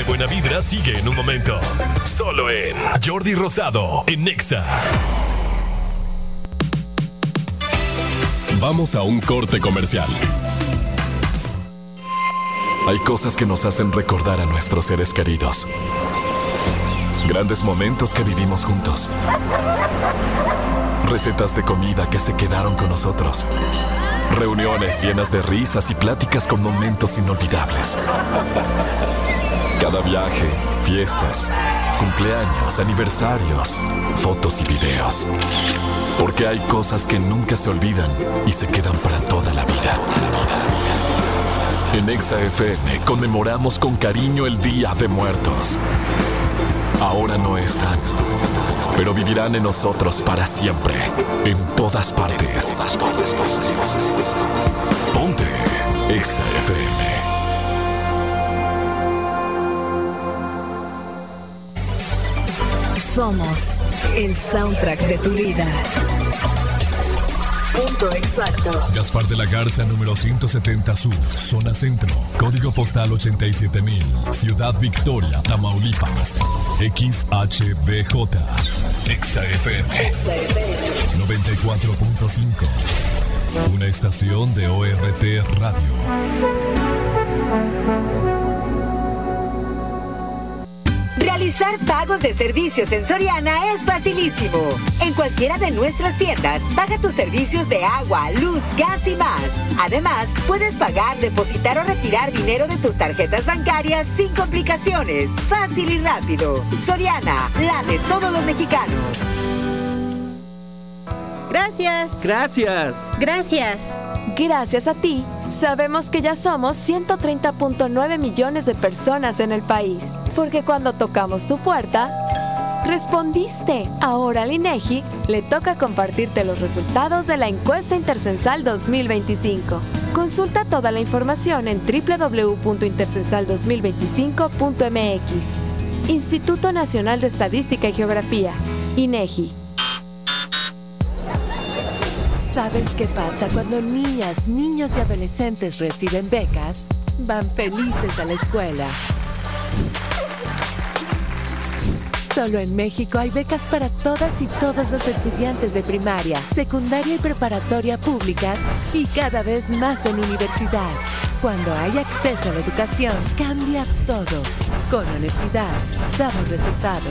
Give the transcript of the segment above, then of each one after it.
buena vibra sigue en un momento. Solo en Jordi Rosado, en Nexa. Vamos a un corte comercial. Hay cosas que nos hacen recordar a nuestros seres queridos. Grandes momentos que vivimos juntos. Recetas de comida que se quedaron con nosotros. Reuniones llenas de risas y pláticas con momentos inolvidables. Cada viaje, fiestas, cumpleaños, aniversarios, fotos y videos. Porque hay cosas que nunca se olvidan y se quedan para toda la vida. En Exa FM conmemoramos con cariño el Día de Muertos. Ahora no están, pero vivirán en nosotros para siempre, en todas partes. Ponte Exa FM. Somos el soundtrack de tu vida. Punto exacto. Gaspar de la Garza, número 170 Sur, zona centro, código postal 87,000, Ciudad Victoria, Tamaulipas. XHBJ, Exa FM 94.5, una estación de ORT Radio. Realizar pagos de servicios en Soriana es facilísimo. En cualquiera de nuestras tiendas, paga tus servicios de agua, luz, gas y más. Además, puedes pagar, depositar o retirar dinero de tus tarjetas bancarias sin complicaciones. Fácil y rápido. Soriana, la de todos los mexicanos. Gracias. Gracias. Gracias. Gracias a ti, sabemos que ya somos 130.9 millones de personas en el país. Porque cuando tocamos tu puerta, respondiste. Ahora al INEGI le toca compartirte los resultados de la encuesta Intercensal 2025. Consulta toda la información en www.intercensal2025.mx. Instituto Nacional de Estadística y Geografía, INEGI. ¿Sabes qué pasa cuando niñas, niños y adolescentes reciben becas? Van felices a la escuela. Solo en México hay becas para todas y todos los estudiantes de primaria, secundaria y preparatoria públicas y cada vez más en universidad. Cuando hay acceso a la educación, cambia todo. Con honestidad, damos resultados.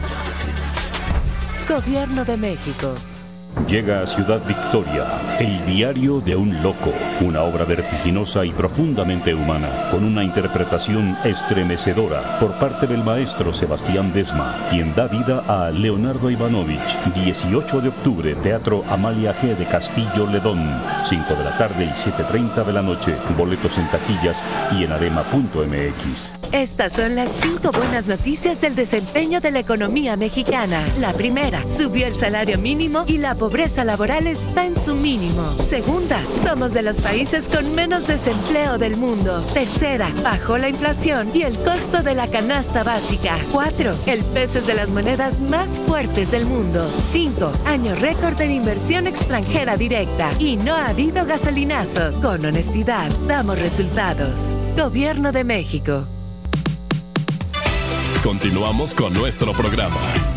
Gobierno de México. Llega a Ciudad Victoria, El diario de un loco, una obra vertiginosa y profundamente humana, con una interpretación estremecedora por parte del maestro Sebastián Desma, quien da vida a Leonardo Ivanovich. 18 de octubre, Teatro Amalia G. de Castillo Ledón, 5 de la tarde y 7:30 de la noche. Boletos en taquillas y en arema.mx. Estas son las 5 buenas noticias del desempeño de la economía mexicana. La primera, subió el salario mínimo y la pobreza laboral está en su mínimo. Segunda, somos de los países con menos desempleo del mundo. Tercera, bajó la inflación y el costo de la canasta básica. 4, el peso es de las monedas más fuertes del mundo. 5, año récord en inversión extranjera directa. Y no ha habido gasolinazos. Con honestidad, damos resultados. Gobierno de México. Continuamos con nuestro programa.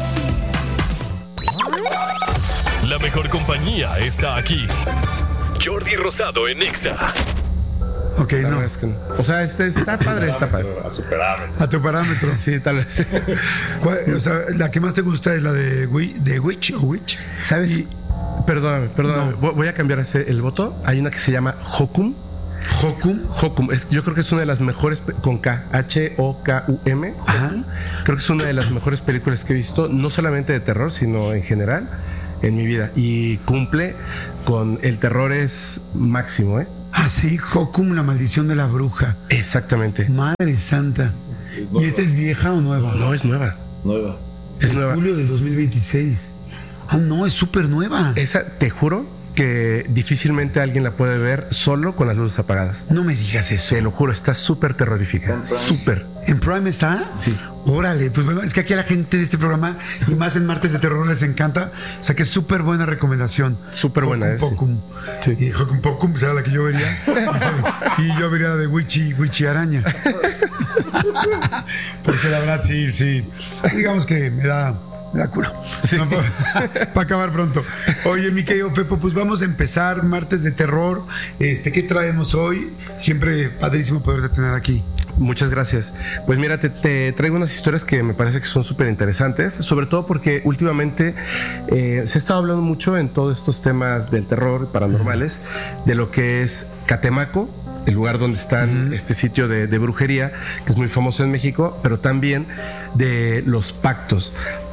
La mejor compañía está aquí. Jordi Rosado en Exa. Ok, no. O sea, está padre, está padre. A su parámetro. A tu parámetro. Sí, tal vez. O sea, la que más te gusta es la de Witch o Witch. ¿Sabes? Perdóname. No. Voy a cambiar el voto. Hay una que se llama Hokum. Hokum. Yo creo que es una de las mejores, con K, H-O-K-U-M. Creo que es una de las mejores películas que he visto, no solamente de terror, sino en general en mi vida. Y cumple con el terror es máximo, ¿eh? Ah, sí, Hokum, la maldición de la bruja. Exactamente. Madre santa. ¿Y esta es vieja o nueva? No, es nueva. Es nueva. Julio del 2026. Ah, no, es súper nueva. Esa, te juro que difícilmente alguien la puede ver solo con las luces apagadas. No me digas eso. Te lo juro, está súper terrorífica. Súper. ¿En Prime está? Sí. Órale, pues bueno, es que aquí a la gente de este programa, y más en Martes de Terror, les encanta. O sea que es súper buena recomendación. Súper buena es. Hokum. Sí. Y Hokum Pokum será la que yo vería. Y yo vería la de Wichi Araña. que la verdad sí. Digamos que me da cura. Sí. No, para acabar pronto. Oye, mi querido Fepo, pues vamos a empezar martes de terror. ¿Qué traemos hoy? Siempre padrísimo poderte tener aquí. Muchas gracias. Pues mira, te traigo unas historias que me parece que son súper interesantes, sobre todo porque últimamente se ha estado hablando mucho en todos estos temas del terror paranormales, de lo que es Catemaco, el lugar donde están este sitio de brujería, que es muy famoso en México, pero también de los pactos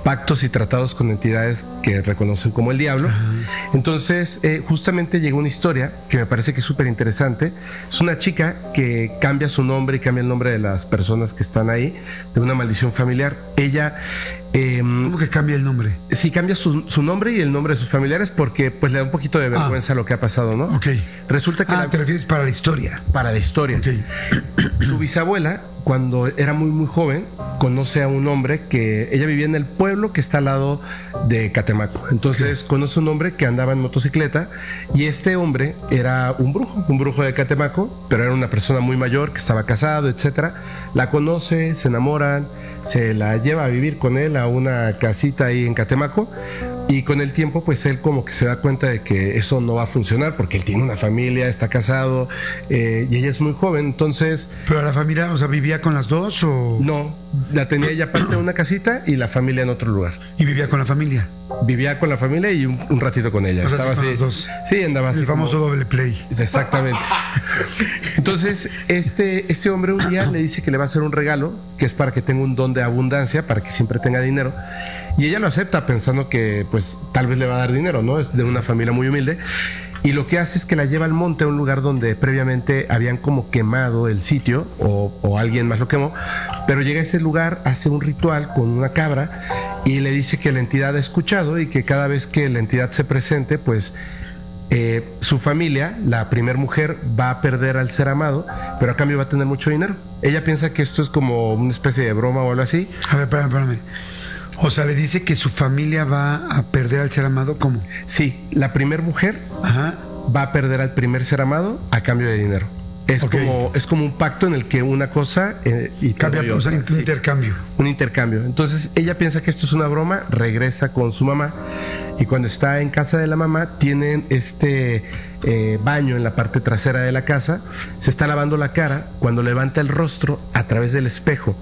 y tratados con entidades que reconocen como el diablo. Entonces, justamente llegó una historia que me parece que es súper interesante. Es una chica que cambia su nombre y cambia el nombre de las personas que están ahí, de una maldición familiar. Ella... ¿Cómo que cambia el nombre? Sí, cambia su nombre y el nombre de sus familiares porque pues le da un poquito de vergüenza lo que ha pasado, ¿no? Ok. Resulta que te refieres para la historia. Para la historia. Okay. Su bisabuela, cuando era muy muy joven, conoce a un hombre que ella vivía en el pueblo que está al lado de Catemaco. Entonces conoce un hombre que andaba en motocicleta y este hombre era un brujo de Catemaco, pero era una persona muy mayor que estaba casado, etcétera. La conoce, se enamoran, se la lleva a vivir con él a una casita ahí en Catemaco y con el tiempo pues él como que se da cuenta de que eso no va a funcionar porque él tiene una familia, está casado y ella es muy joven, entonces... ¿Pero la familia, o sea, vivía con las dos o...? No, la tenía ella parte de una casita y la familia en otro lugar. ¿Y vivía con la familia? Vivía con la familia y un ratito con ella. O sea, estaba con así. Los dos. Sí, andaba así. El famoso como... doble play. Exactamente. Entonces, este hombre un día le dice que le va a hacer un regalo, que es para que tenga un don de abundancia, para que siempre tenga dinero. Y ella lo acepta pensando que, pues, tal vez le va a dar dinero, ¿no? Es de una familia muy humilde. Y lo que hace es que la lleva al monte, a un lugar donde previamente habían como quemado el sitio, o alguien más lo quemó, pero llega a ese lugar, hace un ritual con una cabra y le dice que la entidad ha escuchado y que cada vez que la entidad se presente, pues su familia, la primer mujer, va a perder al ser amado, pero a cambio va a tener mucho dinero. Ella piensa que esto es como una especie de broma o algo así. A ver, espérame. O sea, le dice que su familia va a perder al ser amado, ¿cómo? Sí, la primer mujer va a perder al primer ser amado a cambio de dinero. Es como un pacto en el que una cosa y cambia, o sea, un intercambio. Un intercambio. Entonces ella piensa que esto es una broma, regresa con su mamá y cuando está en casa de la mamá tienen baño en la parte trasera de la casa, se está lavando la cara, cuando levanta el rostro a través del espejo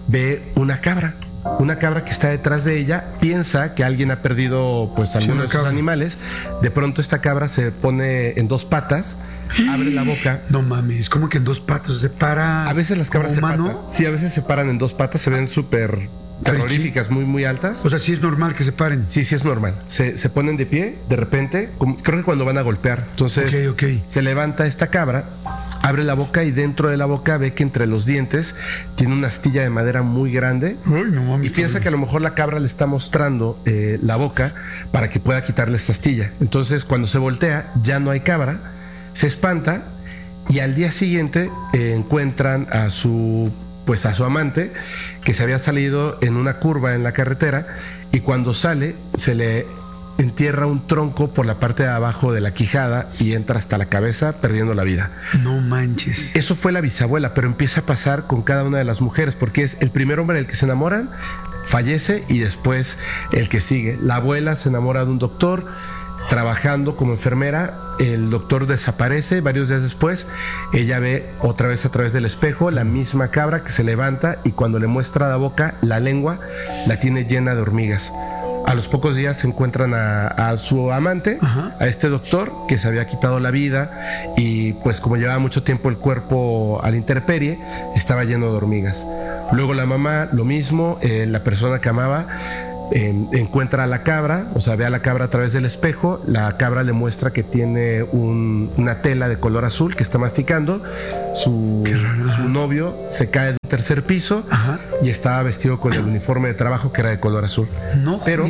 ve una cabra que está detrás de ella, piensa que alguien ha perdido pues alguno de sus animales. De pronto esta cabra se pone en dos patas, abre la boca. No mames, ¿cómo que en dos patas? ¿Se para? A veces las cabras se paran. Sí, a veces se paran en dos patas, se ven súper terroríficas, muy muy altas. O sea, sí es normal que se paren. Sí es normal. Se ponen de pie, de repente, creo que cuando van a golpear. Entonces se levanta esta cabra, abre la boca y dentro de la boca ve que entre los dientes tiene una astilla de madera muy grande. Ay, no mames, y piensa que a lo mejor la cabra le está mostrando la boca para que pueda quitarle esta astilla. Entonces cuando se voltea ya no hay cabra, se espanta y al día siguiente encuentran a su amante que se había salido en una curva en la carretera y cuando sale se le entierra un tronco por la parte de abajo de la quijada y entra hasta la cabeza perdiendo la vida. No manches. Eso fue la bisabuela, pero empieza a pasar con cada una de las mujeres porque es el primer hombre del que se enamoran, fallece y después el que sigue. La abuela se enamora de un doctor trabajando como enfermera, el doctor desaparece, varios días después ella ve otra vez a través del espejo la misma cabra que se levanta y cuando le muestra la boca, la lengua la tiene llena de hormigas. A los pocos días se encuentran a su amante, a este doctor que se había quitado la vida y pues como llevaba mucho tiempo el cuerpo a la intemperie, estaba lleno de hormigas. Luego la mamá, lo mismo, la persona que amaba encuentra a la cabra, o sea, ve a la cabra a través del espejo, la cabra le muestra que tiene una tela de color azul que está masticando, su novio se cae del tercer piso y estaba vestido con el uniforme de trabajo que era de color azul. No, pero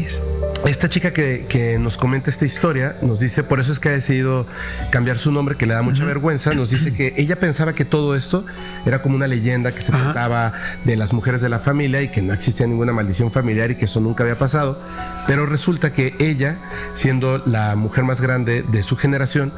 esta chica que nos comenta esta historia nos dice, por eso es que ha decidido cambiar su nombre, que le da mucha vergüenza, nos dice que ella pensaba que todo esto era como una leyenda que se trataba de las mujeres de la familia y que no existía ninguna maldición familiar y que eso nunca había pasado, pero resulta que ella, siendo la mujer más grande de su generación,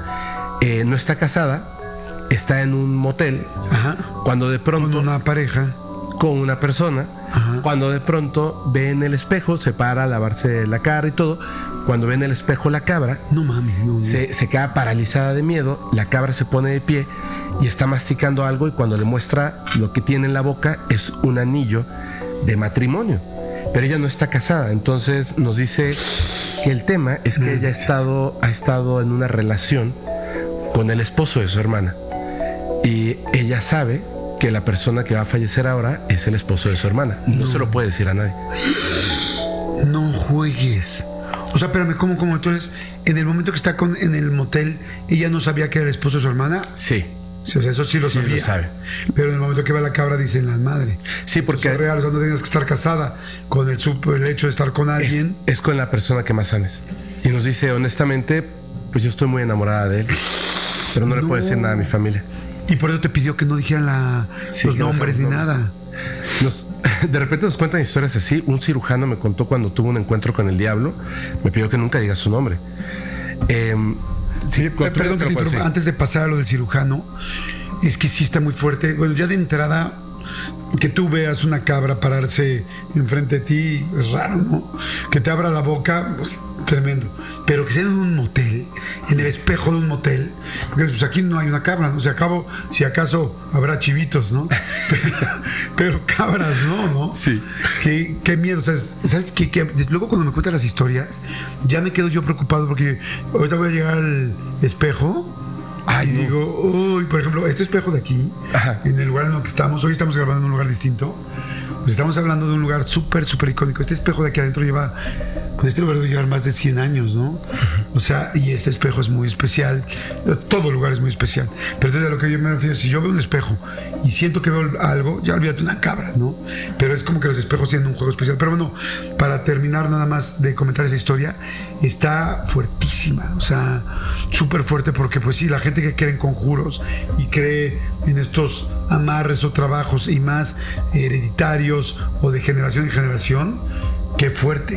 no está casada, está en un motel, cuando de pronto... Con una pareja. con una persona. Ajá. Cuando de pronto ve en el espejo, se para a lavarse la cara y todo. Cuando ve en el espejo la cabra, No mames, no. se queda paralizada de miedo. La cabra se pone de pie y está masticando algo, y cuando le muestra lo que tiene en la boca es un anillo de matrimonio. Pero ella no está casada, entonces nos dice que el tema es que ella ha estado en una relación con el esposo de su hermana, y ella sabe que la persona que va a fallecer ahora es el esposo de su hermana. No se lo puede decir a nadie. No juegues. O sea, espérame, ¿cómo? Entonces, en el momento que está en el motel, ¿ella no sabía que era el esposo de su hermana? Sí. O sea, eso sí lo Sí, sabía. lo sabe. Pero en el momento que va la cabra, dicen las madres. Sí, porque Es real, o sea, no tenías que estar casada con el hecho de estar con alguien. es con la persona que más ames. Y nos dice, honestamente, pues yo estoy muy enamorada de él, pero no le puedo decir nada a mi familia. Y por eso te pidió que no dijeran Sí, los que no nombres ni dijéramos nada. De repente nos cuentan historias así. Un cirujano me contó cuando tuvo un encuentro con el diablo, me pidió que nunca diga su nombre. Sí, Perdón que te interrumpa, antes de pasar a lo del cirujano, es que sí está muy fuerte. Bueno, ya de entrada, que tú veas una cabra pararse enfrente de ti, es raro, ¿no? Que te abra la boca, pues, tremendo. Pero que sea en un motel, en el espejo de un motel, porque pues aquí no hay una cabra, ¿no? O sea, si acaso habrá chivitos, ¿no? Pero cabras no. Sí. Qué miedo. O sea, ¿sabes qué? Luego cuando me cuentan las historias, ya me quedo yo preocupado, porque ahorita voy a llegar al espejo. Ay, Y no. digo, uy, por ejemplo, este espejo de aquí, Ajá. en el lugar en el que estamos, hoy estamos grabando en un lugar distinto, pues estamos hablando de un lugar súper icónico. Este espejo de aquí adentro lleva, pues este lugar debe llevar más de 100 años, ¿no? O sea, y este espejo es muy especial, todo lugar es muy especial. Pero entonces a lo que yo me refiero, si yo veo un espejo y siento que veo algo, ya olvídate una cabra, ¿no? Pero es como que los espejos tienen un juego especial. Pero bueno, para terminar nada más de comentar esa historia, está fuertísima, o sea, súper fuerte, porque pues sí, la gente que cree en conjuros y cree en estos amarres o trabajos y más hereditarios o de generación en generación, qué fuerte.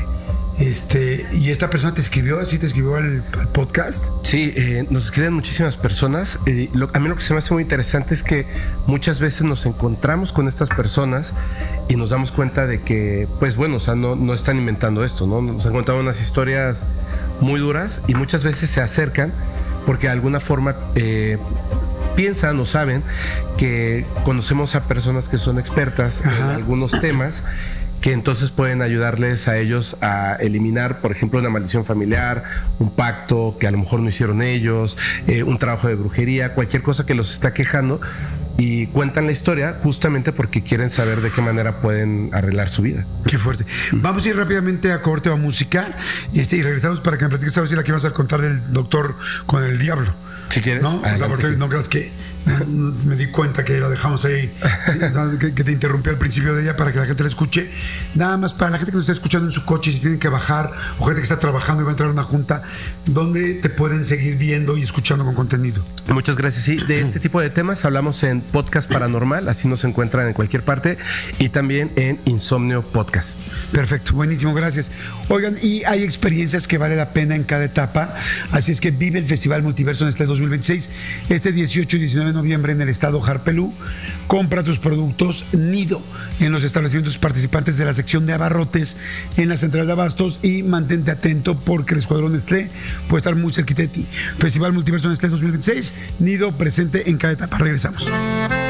Y esta persona te escribió al podcast. Sí, nos escriben muchísimas personas. A mí lo que se me hace muy interesante es que muchas veces nos encontramos con estas personas y nos damos cuenta de que, pues bueno, o sea, no están inventando esto, ¿no? Nos han contado unas historias muy duras y muchas veces se acercan porque de alguna forma piensan o saben que conocemos a personas que son expertas en algunos temas, que entonces pueden ayudarles a ellos a eliminar, por ejemplo, una maldición familiar, un pacto que a lo mejor no hicieron ellos, un trabajo de brujería, cualquier cosa que los está quejando, y cuentan la historia justamente porque quieren saber de qué manera pueden arreglar su vida. Qué fuerte. Vamos a ir rápidamente a corte o a música y regresamos para que me platiques ahora sí la que vas a contar del doctor con el diablo. Si quieres. ¿No? O sea, porque sí. No creas que me di cuenta que la dejamos ahí, o sea, que te interrumpí al principio de ella para que la gente la escuche. Nada más para la gente que nos está escuchando en su coche, si tienen que bajar, o gente que está trabajando y va a entrar a una junta, ¿dónde te pueden seguir viendo y escuchando con contenido? Muchas gracias. Sí, de este tipo de temas hablamos en Podcast Paranormal, así nos encuentran en cualquier parte, y también en Insomnio Podcast. Perfecto, buenísimo, gracias. Oigan, y hay experiencias que vale la pena en cada etapa, así es que vive el Festival Multiverso Nestlé 2026, este 18 y 19 de noviembre en el estado Harpelú. Compra tus productos Nido en los establecimientos participantes de la sección de abarrotes en la central de abastos, y mantente atento porque el escuadrón Nestlé puede estar muy cerquita de ti. Festival Multiverso Nestlé 2026, Nido presente en cada etapa. Regresamos.